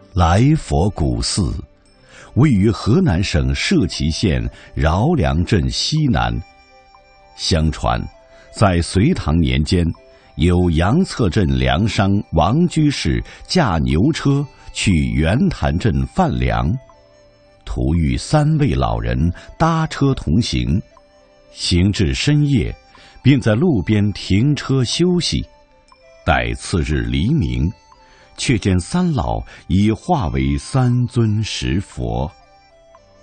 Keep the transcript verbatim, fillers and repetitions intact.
来佛古寺位于河南省社旗县饶梁镇西南。相传，在隋唐年间，有杨策镇粮商王居士驾牛车去袁潭镇贩粮，途遇三位老人搭车同行，行至深夜，便在路边停车休息。待次日黎明，却见三老已化为三尊石佛。